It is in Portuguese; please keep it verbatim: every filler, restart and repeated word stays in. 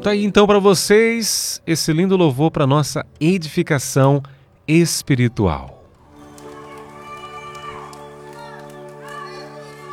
Tá aí então para vocês esse lindo louvor para nossa edificação espiritual.